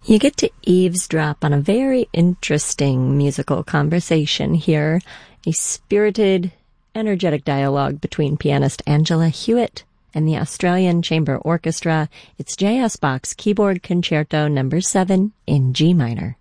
You get to eavesdrop on a very interesting musical conversation here, a spirited, energetic dialogue between pianist Angela Hewitt and the Australian Chamber Orchestra. It's J.S. Bach's Keyboard Concerto No. 7 in G minor.